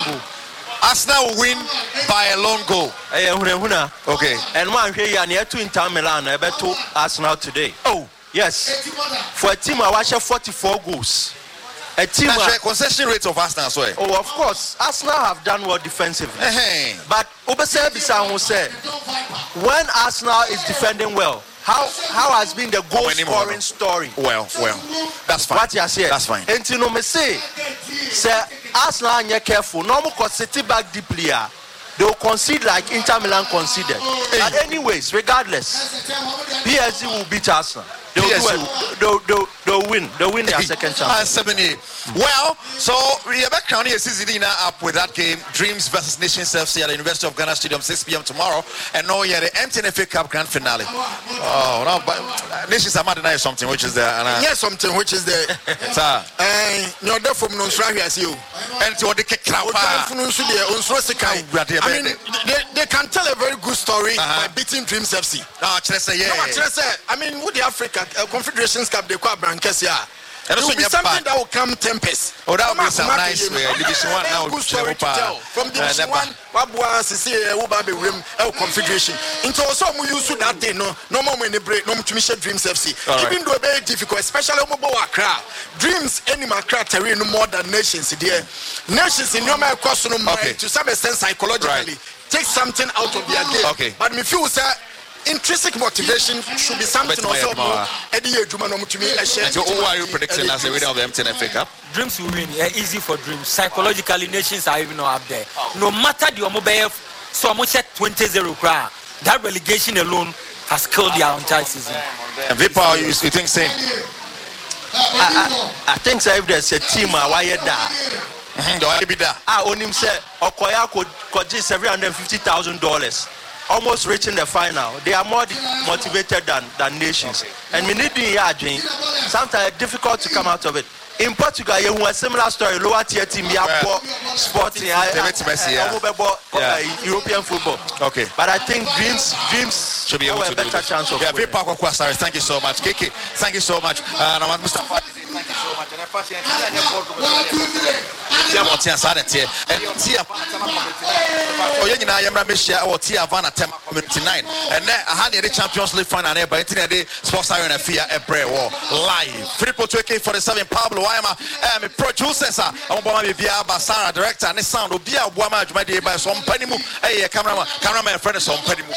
goal. Arsenal will win by a lone goal. Okay. And one here near to Inter Milan, I bet to Arsenal today. Oh, yes. For a team, I watch 44 goals. A team. That's a concession rate of Arsenal as well. Oh, of course. Arsenal have done well defensively. But Obese Bissan will say, when Arsenal is defending well, how has been the goal scoring story? Well, that's fine. What you say? That's fine. And you know me say Arsenal are careful. No more city back deeply. They will concede like Inter Milan conceded. But anyways, regardless, PSG will beat Arsenal. They'll win. They'll win their second chance. 70. Well, so we are back down here. Cizidina up with that game. Dreams versus Nations FC at the University of Ghana Stadium, 6 p.m. tomorrow. And now you're the MTN FA Cup Grand Finale. Oh, no, but Nations are mad something which is there. Yes, something which is there. You're there from Nonsrahi as you. And to the kick. I mean, they can tell a very good story by beating Dreams FC. I mean, with the Africa Confederations Cup, they call Brancasia. It will be something that will come tempest. Oh, that will be some nice way. Division 1 now. Good story to tell. From Division 1, Wabua, Sisi, Ubabe, Rim, Confederation. Into also, we use that day, no more when they break, no more to Dreams FC. Even though very difficult, especially Omobo Accra. Dreams, any Accra terrain no more than Nations. Nations in your question to some extent psychologically take something out of their game. Okay. But me feel say intrinsic motivation should be something also more. So who are you predicting as the winner of the MTN FA Cup? Dreams will win. Easy for Dreams. Psychologically, Nations are even up there. No matter the Omobeye, so much at 20-0 cry. That relegation alone has killed their entire season. And Vipa, you think same? I think so if there's a team why on him said Okoya could $750,000. Almost reaching the final. They are more motivated than Nations. And we need to sometimes it's difficult to come out of it. In Portugal, you have a similar story. Lower tier team, you have sporting, European football. Okay. But I think Dreams should be able to better chance of winning. Thank you so much. Kiki, thank you so much. Mr. Thank you so much. And then I had the Champions League final by the Sports Iron Fia live. 3.2K47 Pablo Ayama, producers are Basara, director, and the sound of Bia Wama, my dear, by some Penimu, a cameraman friend of some Penimu.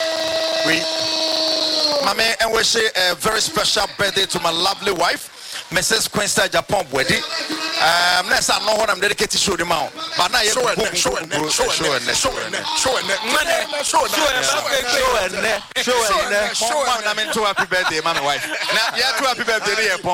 Mame, and wish a very special birthday to my lovely wife, Mrs. Quinsta Japan wedding. Next I know what I'm dedicated to show them out. But now show it. I'm into happy birthday, my wife. Now, yeah, happy birthday.